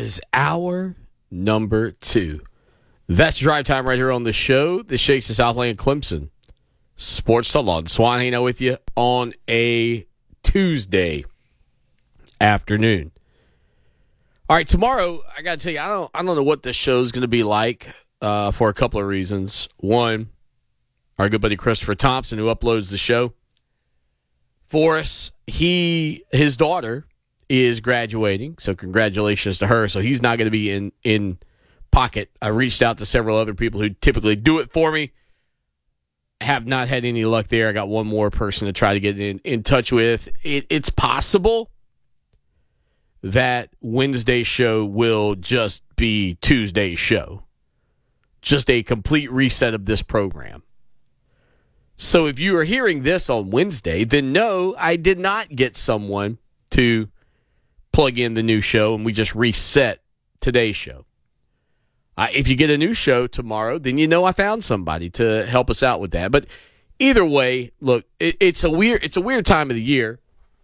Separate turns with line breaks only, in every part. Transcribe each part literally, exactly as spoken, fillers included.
is hour number two. That's Drive Time right here on the show. The Shakes of Southland Clemson Sports Talk. Swan hanging out with you on a Tuesday afternoon. All right, tomorrow, I got to tell you, I don't, I don't know what this show is going to be like uh, for a couple of reasons. One, our good buddy Christopher Thompson, who uploads the show for us, he his daughter is graduating, so congratulations to her. So he's not going to be in, in pocket. I reached out to several other people who typically do it for me. Have not had any luck there. I got one more person to try to get in, in touch with. It, it's possible that Wednesday's show will just be Tuesday's show. Just a complete reset of this program. So if you are hearing this on Wednesday, then no, I did not get someone to plug in the new show, and we just reset today's show. Uh, if you get a new show tomorrow, then you know I found somebody to help us out with that. But either way, look, it, it's a weird it's a weird time of the year.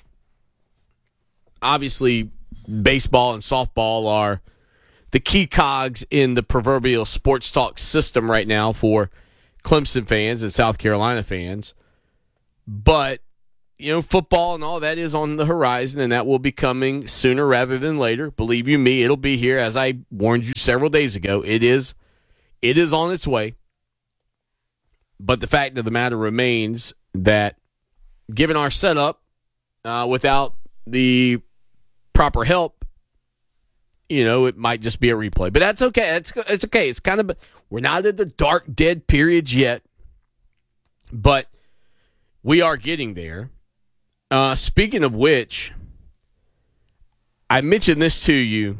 Obviously, baseball and softball are the key cogs in the proverbial sports talk system right now for Clemson fans and South Carolina fans. But, you know, football and all that is on the horizon, and that will be coming sooner rather than later. Believe you me, it'll be here. As I warned you several days ago, it is it is on its way. But the fact of the matter remains that given our setup, uh, without the proper help, you know, it might just be a replay. But that's okay. It's, it's okay. It's kind of, we're not in the dark, dead periods yet, but we are getting there. Uh, speaking of which, I mentioned this to you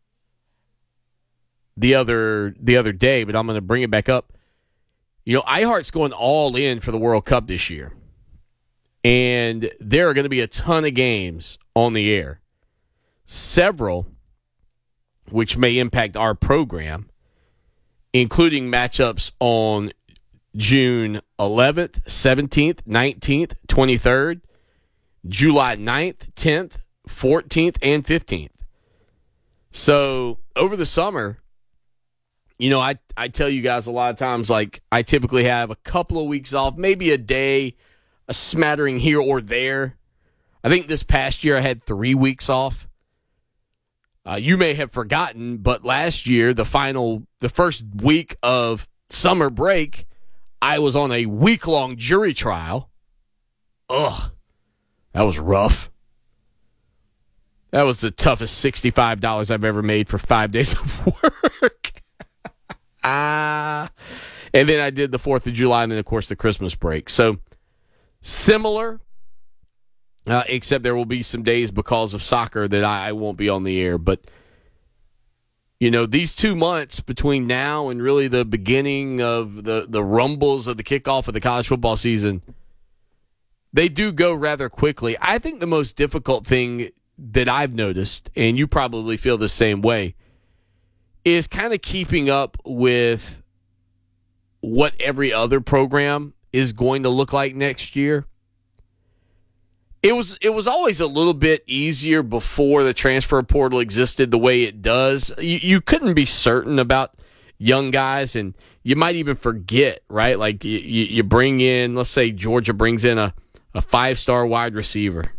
the other the other day, but I'm going to bring it back up. You know, iHeart's going all in for the World Cup this year, and there are going to be a ton of games on the air, several which may impact our program, including matchups on June eleventh, seventeenth, nineteenth, twenty-third, July ninth, tenth, fourteenth, and fifteenth. So over the summer, you know, I, I tell you guys a lot of times, like, I typically have a couple of weeks off, maybe a day, a smattering here or there. I think this past year I had three weeks off. Uh, you may have forgotten, but last year, the final, the first week of summer break, I was on a week-long jury trial. Ugh. That was rough. That was the toughest sixty-five dollars I've ever made for five days of work. ah. And then I did the fourth of July and then, of course, the Christmas break. So, similar, uh, except there will be some days because of soccer that I, I won't be on the air. But, you know, these two months between now and really the beginning of the, the rumbles of the kickoff of the college football season, they do go rather quickly. I think the most difficult thing that I've noticed, and you probably feel the same way, is kind of keeping up with what every other program is going to look like next year. It was it was always a little bit easier before the transfer portal existed the way it does. You, you couldn't be certain about young guys, and you might even forget, right? Like you, you bring in, let's say Georgia brings in a, a five-star wide receiver,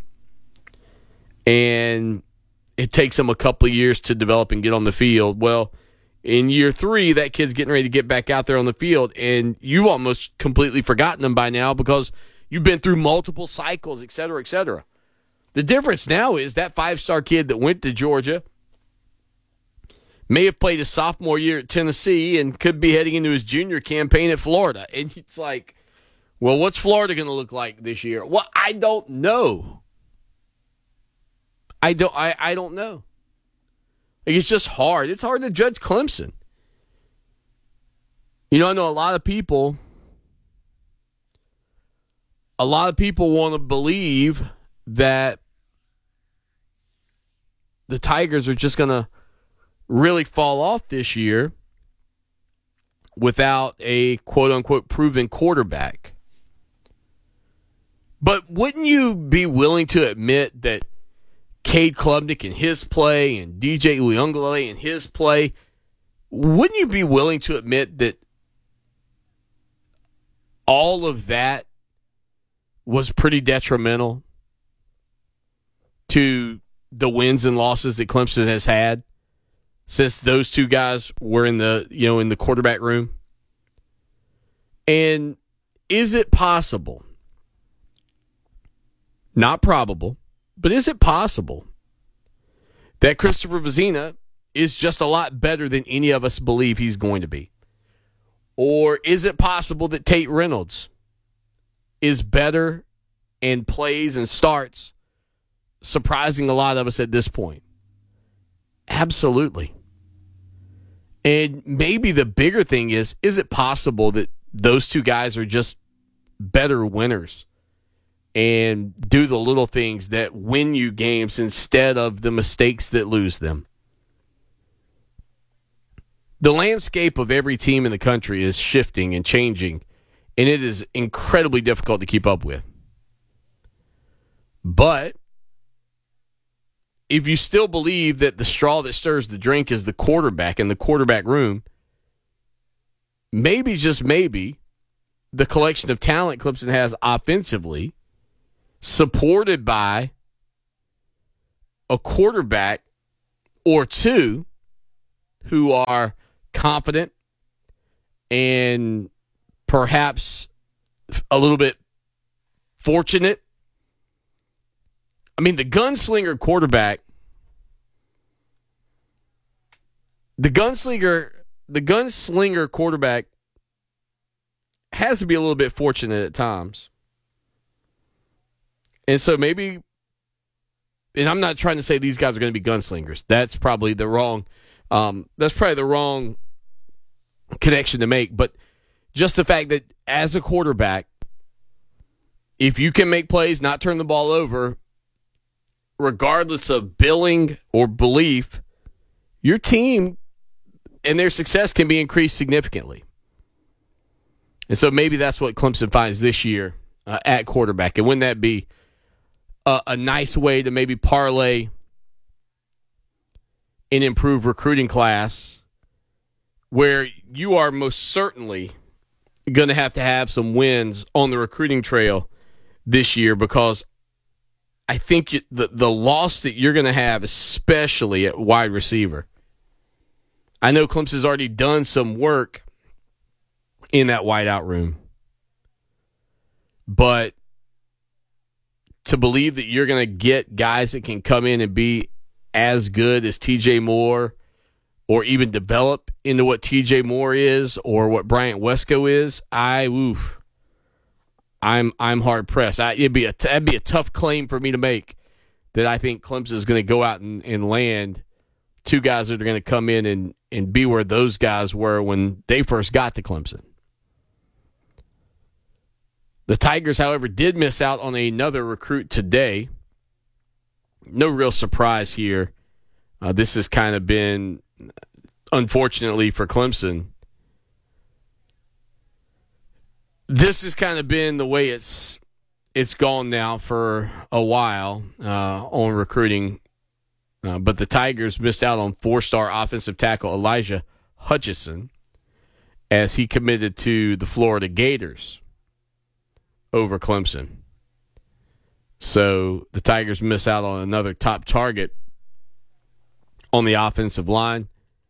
and it takes them a couple of years to develop and get on the field. Well, in year three, that kid's getting ready to get back out there on the field, and you've almost completely forgotten them by now because you've been through multiple cycles, et cetera, et cetera. The difference now is that five-star kid that went to Georgia may have played his sophomore year at Tennessee and could be heading into his junior campaign at Florida. And it's like, well, what's Florida going to look like this year? Well, I don't know. I don't I, I don't know. Like, it's just hard. It's hard to judge Clemson. You know, I know a lot of people a lot of people want to believe that the Tigers are just going to really fall off this year without a quote-unquote proven quarterback. But wouldn't you be willing to admit that Cade Klubnik in his play and D J Uyunglele in his play, wouldn't you be willing to admit that all of that was pretty detrimental to the wins and losses that Clemson has had since those two guys were in the, you know, in the quarterback room? And is it possible, not probable, but is it possible that Christopher Vezina is just a lot better than any of us believe he's going to be? Or is it possible that Tate Reynolds is better and plays and starts, surprising a lot of us at this point? Absolutely. And maybe the bigger thing is, is it possible that those two guys are just better winners and do the little things that win you games instead of the mistakes that lose them? The landscape of every team in the country is shifting and changing, and it is incredibly difficult to keep up with. But if you still believe that the straw that stirs the drink is the quarterback in the quarterback room, maybe, just maybe, the collection of talent Clemson has offensively, supported by a quarterback or two who are confident and perhaps a little bit fortunate. I mean, the gunslinger quarterback, the gunslinger, the gunslinger quarterback has to be a little bit fortunate at times. And so maybe, and I'm not trying to say these guys are going to be gunslingers. That's probably the wrong, um, that's probably the wrong connection to make. But just the fact that as a quarterback, if you can make plays, not turn the ball over, regardless of billing or belief, your team and their success can be increased significantly. And so maybe that's what Clemson finds this year uh, at quarterback. And wouldn't that be a, a nice way to maybe parlay an improved recruiting class where you are most certainly going to have to have some wins on the recruiting trail this year, because I think the the loss that you're going to have, especially at wide receiver, I know Clemson's already done some work in that wideout room, but to believe that you're going to get guys that can come in and be as good as T J Moore, or even develop into what T J Moore is or what Bryant Wesco is, I oof. I'm I'm hard pressed. I, it'd be a that'd be a tough claim for me to make that I think Clemson is going to go out and, and land two guys that are going to come in and, and be where those guys were when they first got to Clemson. The Tigers, however, did miss out on another recruit today. No real surprise here. Uh, this has kind of been, unfortunately for Clemson, this has kind of been the way it's it's gone now for a while uh, on recruiting. Uh, but the Tigers missed out on four-star offensive tackle Elijah Hutchison as he committed to the Florida Gators over Clemson. So the Tigers miss out on another top target on the offensive line.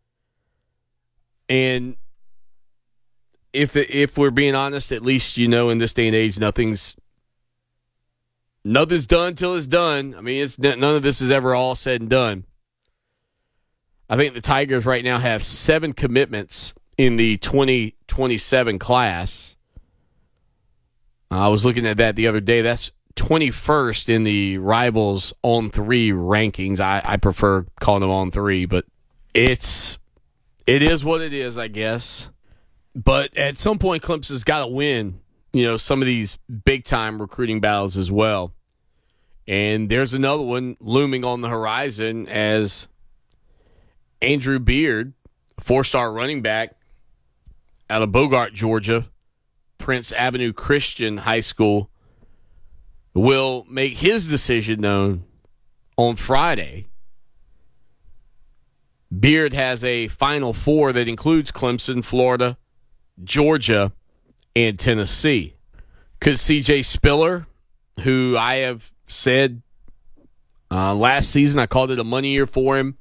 And If if we're being honest, at least, you know, in this day and age, nothing's nothing's done till it's done. I mean, it's none of this is ever all said and done. I think the Tigers right now have seven commitments in the twenty twenty-seven class. I was looking at that the other day. That's twenty-first in the Rivals on three rankings. I, I prefer calling them on three, but it's it is what it is, I guess. But at some point, Clemson's got to win, you know, some of these big-time recruiting battles as well. And there's another one looming on the horizon as Andrew Beard, a four-star running back out of Bogart, Georgia, Prince Avenue Christian High School, will make his decision known on Friday, Beard has a Final Four that includes Clemson, Florida, Georgia, and Tennessee. Could C J Spiller, who I have said uh, last season, I called it a money year for him,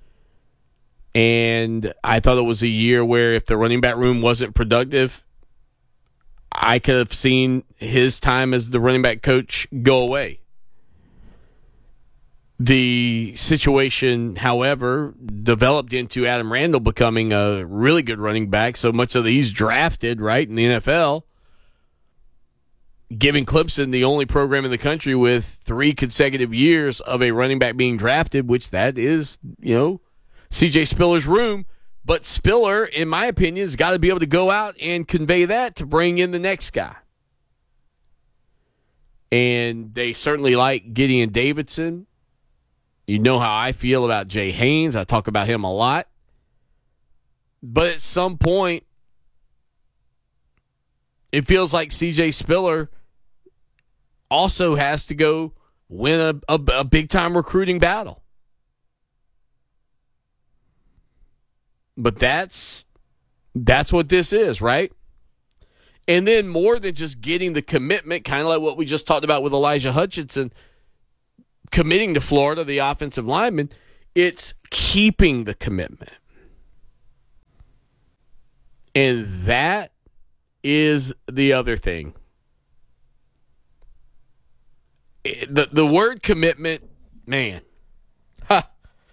and I thought it was a year where if the running back room wasn't productive, I could have seen his time as the running back coach go away. The situation, however, developed into Adam Randall becoming a really good running back, so much of he's drafted, right, in the N F L, giving Clemson the only program in the country with three consecutive years of a running back being drafted, which that is, you know, C J Spiller's room. But Spiller, in my opinion, has got to be able to go out and convey that to bring in the next guy. And they certainly like Gideon Davidson. You know how I feel about Jay Haynes. I talk about him a lot. But at some point, it feels like C J Spiller also has to go win a, a, a big-time recruiting battle. But that's that's what this is, right? And then more than just getting the commitment, kind of like what we just talked about with Elijah Hutchinson, committing to Florida, the offensive lineman, it's keeping the commitment. And that is the other thing. The, the word commitment, man, ha,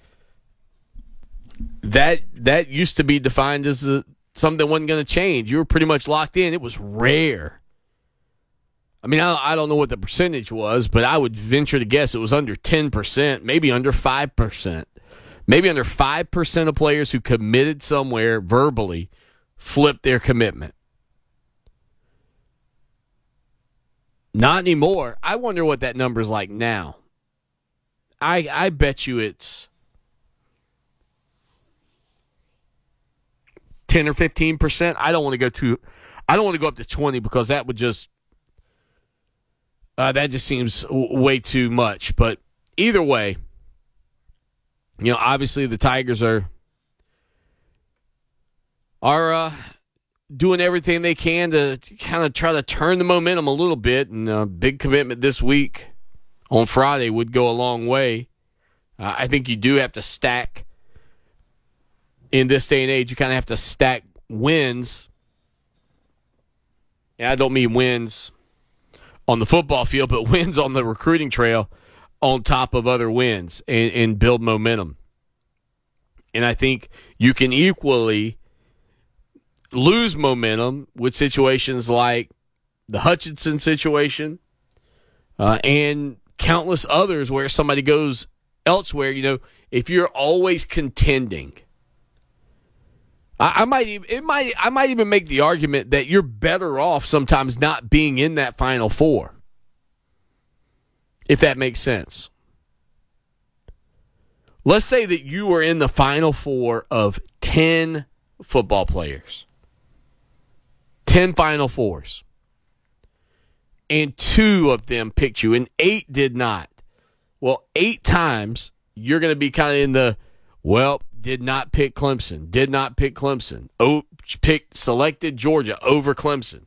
that that used to be defined as a, something that wasn't going to change. You were pretty much locked in. It was rare. I mean, I, I don't know what the percentage was, but I would venture to guess it was under ten percent, maybe under five percent. Maybe under five percent of players who committed somewhere verbally flipped their commitment. Not anymore. I wonder what that number is like now. I I bet you it's ten or fifteen percent. I don't want to go to I don't want to go up to twenty because that would just uh, that just seems w- way too much. But either way, you know, obviously the Tigers are are uh, doing everything they can to kind of try to turn the momentum a little bit, and a big commitment this week on Friday would go a long way. Uh, I think you do have to stack, in this day and age, you kind of have to stack wins. And I don't mean wins on the football field, but wins on the recruiting trail on top of other wins and, and build momentum. And I think you can equally lose momentum with situations like the Hutchinson situation uh, and countless others where somebody goes elsewhere. You know, if you're always contending, I, I might even it might I might even make the argument that you're better off sometimes not being in that Final Four, if that makes sense. Let's say that you were in the Final Four of ten football players. ten Final Fours. And two of them picked you, and eight did not. Well, eight times you're going to be kind of in the, well, did not pick Clemson, did not pick Clemson, oh, picked, selected Georgia over Clemson.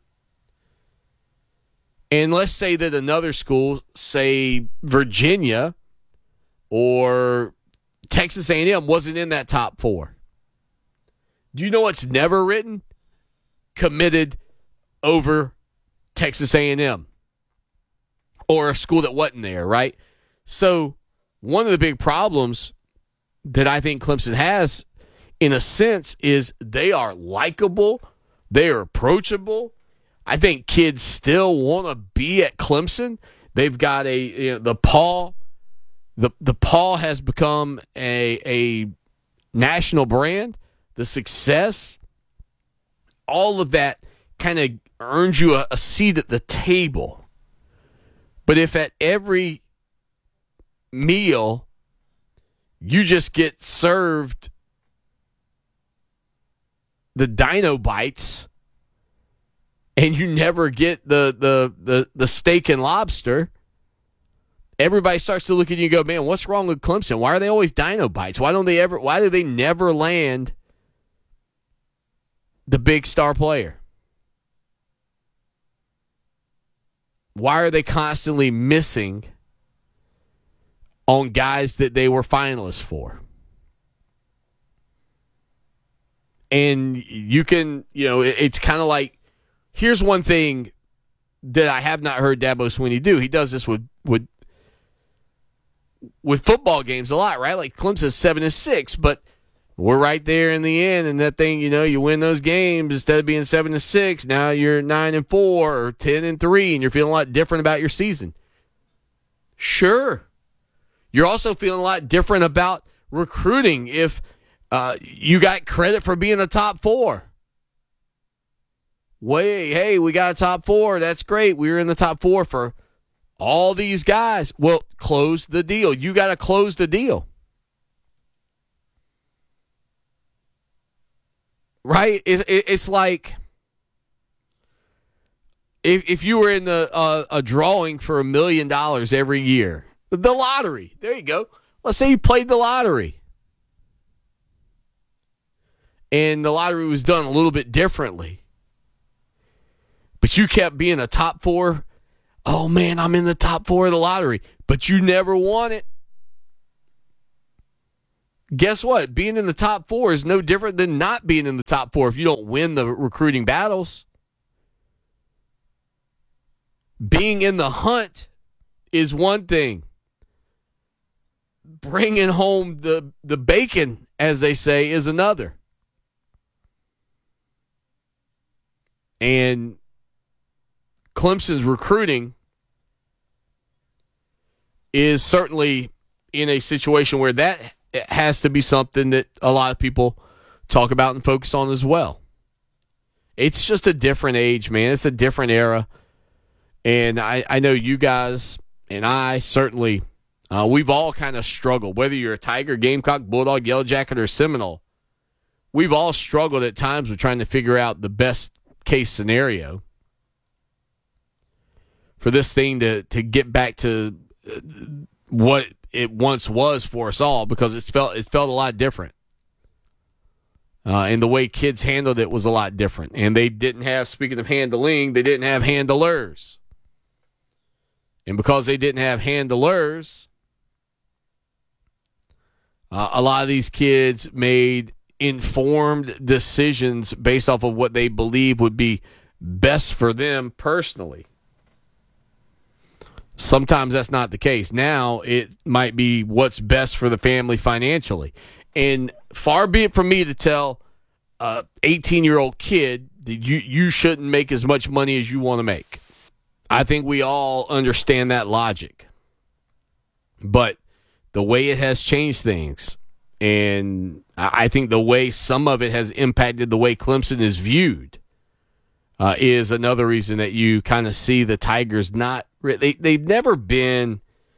And let's say that another school, say Virginia or Texas A and M, wasn't in that top four. Do you know what's never written? Committed over Texas A and M or a school that wasn't there, right? So one of the big problems that I think Clemson has, in a sense, is they are likable, they are approachable. I think kids still want to be at Clemson. They've got a you know, the Paul, the the Paul has become a a national brand. The success, all of that kind of earns you a, a seat at the table. But if at every meal you just get served the Dino Bites and you never get the the the, the steak and lobster, everybody starts to look at you and go, man, what's wrong with Clemson? Why are they always dino bites? Why don't they ever, why do they never land the big star player? Why are they constantly missing on guys that they were finalists for? And you can, you know, it, it's kind of like, here's one thing that I have not heard Dabo Swinney do. He does this with with with football games a lot, right? Like Clemson's seven and six, but we're right there in the end, and that thing, you know, you win those games instead of being seven and six. Now you're nine and four or ten and three, and you're feeling a lot different about your season. Sure, you're also feeling a lot different about recruiting if uh, you got credit for being a top four. Wait, hey, we got a top four. That's great. We were in the top four for all these guys. Well, close the deal. You got to close the deal. Right? It, it, it's like if if you were in the uh, a drawing for a million dollars every year, the lottery. There you go. Let's say you played the lottery, and the lottery was done a little bit differently, but you kept being a top four. Oh man, I'm in the top four of the lottery, but you never won it. Guess what? Being in the top four is no different than not being in the top four if you don't win the recruiting battles. Being in the hunt is one thing. Bringing home the, the bacon, as they say, is another. And Clemson's recruiting is certainly in a situation where that it has to be something that a lot of people talk about and focus on as well. It's just a different age, man. It's a different era. And I, I know you guys and I certainly, uh, we've all kind of struggled. Whether you're a Tiger, Gamecock, Bulldog, Yellow Jacket, or Seminole, we've all struggled at times with trying to figure out the best case scenario for this thing to, to get back to what it once was for us all, because it felt it felt a lot different. Uh, and the way kids handled it was a lot different. And they didn't have, speaking of handling, they didn't have handlers. And because they didn't have handlers, uh, a lot of these kids made informed decisions based off of what they believe would be best for them personally. Sometimes that's not the case. Now it might be what's best for the family financially. And far be it from me to tell a eighteen-year-old kid that you, you shouldn't make as much money as you want to make. I think we all understand that logic. But the way it has changed things, and I think the way some of it has impacted the way Clemson is viewed, uh, is another reason that you kind of see the Tigers not They, they've never been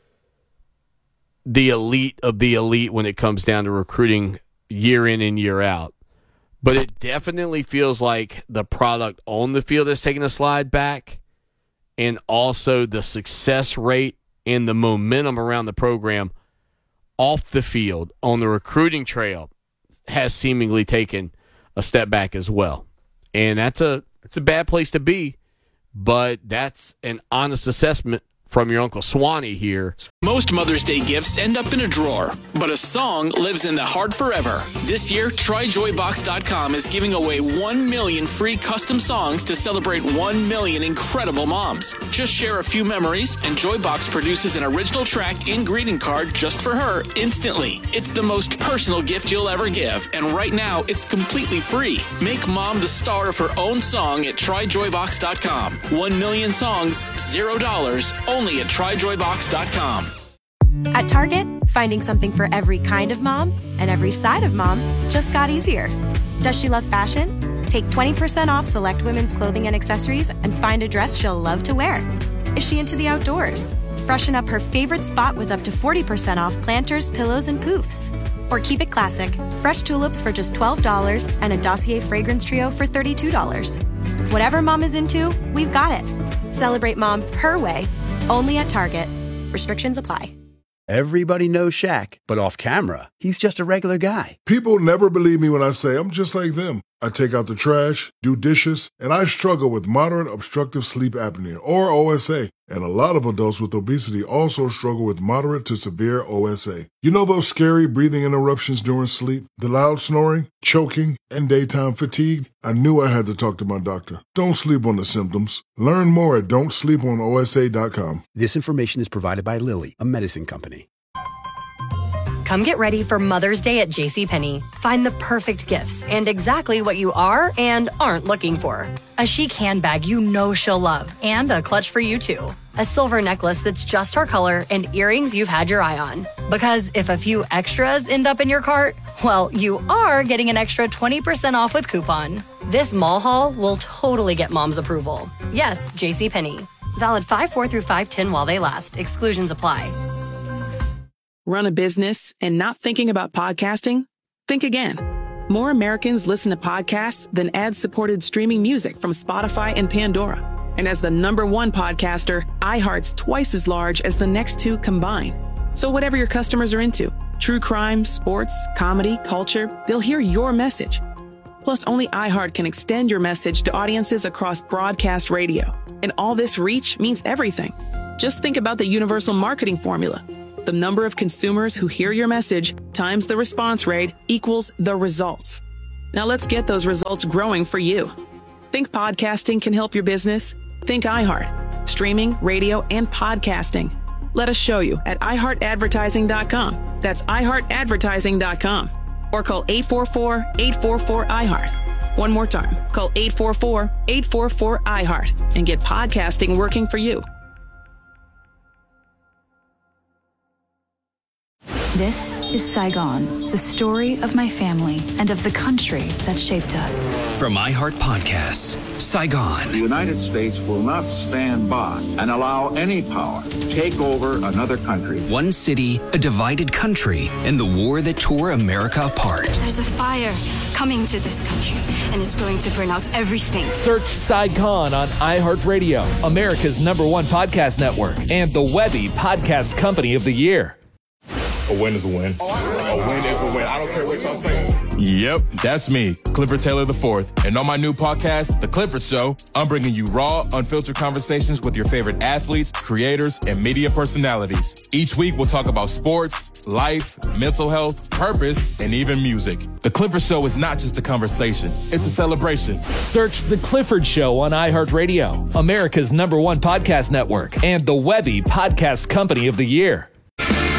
the elite of the elite when it comes down to recruiting year in and year out. But it definitely feels like the product on the field is taking a slide back, and also the success rate and the momentum around the program off the field on the recruiting trail has seemingly taken a step back as well. And that's a, that's a bad place to be. But that's an honest assessment from your Uncle Swanee here.
Most Mother's Day gifts end up in a drawer, but a song lives in the heart forever. This year, Try Joy Box dot com is giving away one million free custom songs to celebrate one million incredible moms. Just share a few memories, and Joybox produces an original track and greeting card just for her instantly. It's the most personal gift you'll ever give, and right now, it's completely free. Make mom the star of her own song at Try Joy Box dot com. One million songs, zero dollars, only at Try Joy Box dot com.
At Target, finding something for every kind of mom and every side of mom just got easier. Does she love fashion? Take twenty percent off select women's clothing and accessories and find a dress she'll love to wear. Is she into the outdoors? Freshen up her favorite spot with up to forty percent off planters, pillows, and poofs. Or keep it classic, fresh tulips for just twelve dollars and a Dossier fragrance trio for thirty-two dollars. Whatever mom is into, we've got it. Celebrate mom her way, only at Target. Restrictions apply.
Everybody knows Shaq, but off camera, he's just a regular guy.
People never believe me when I say I'm just like them. I take out the trash, do dishes, and I struggle with moderate obstructive sleep apnea, or O S A. And a lot of adults with obesity also struggle with moderate to severe O S A. You know those scary breathing interruptions during sleep, the loud snoring, choking, and daytime fatigue? I knew I had to talk to my doctor. Don't sleep on the symptoms. Learn more at don't sleep on O S A dot com.
This information is provided by Lilly, a medicine company.
Come get ready for Mother's Day at JCPenney. Find the perfect gifts and exactly what you are and aren't looking for. A chic handbag you know she'll love and a clutch for you too. A silver necklace that's just her color and earrings you've had your eye on. Because if a few extras end up in your cart, well, you are getting an extra twenty percent off with coupon. This mall haul will totally get mom's approval. Yes, JCPenney. Valid five four through five ten while they last. Exclusions apply.
Run a business and not thinking about podcasting? Think again. More Americans listen to podcasts than ad-supported streaming music from Spotify and Pandora. And as the number one podcaster, iHeart's twice as large as the next two combined. So whatever your customers are into, true crime, sports, comedy, culture, they'll hear your message. Plus, only iHeart can extend your message to audiences across broadcast radio. And all this reach means everything. Just think about the universal marketing formula. The number of consumers who hear your message times the response rate equals the results. Now let's get those results growing for you. Think podcasting can help your business? Think iHeart. Streaming, radio, and podcasting. Let us show you at i heart advertising dot com. That's i heart advertising dot com. Or call eight four four, eight four four, I heart. One more time. Call eight four four, eight four four, I heart and get podcasting working for you.
This is Saigon, the story of my family and of the country that shaped us.
From iHeart Podcasts, Saigon.
The United States will not stand by and allow any power to take over another country.
One city, a divided country, and the war that tore America apart.
There's a fire coming to this country, and it's going to burn out everything.
Search Saigon on iHeartRadio, America's number one podcast network, and the Webby Podcast Company of the Year.
A win is a win. A win is a win. I don't care what y'all say. Yep, that's me, Clifford Taylor the fourth. And on my new podcast, The Clifford Show, I'm bringing you raw, unfiltered conversations with your favorite athletes, creators, and media personalities. Each week, we'll talk about sports, life, mental health, purpose, and even music. The Clifford Show is not just a conversation. It's a celebration.
Search The Clifford Show on iHeartRadio, America's number one podcast network, and the Webby Podcast Company of the Year.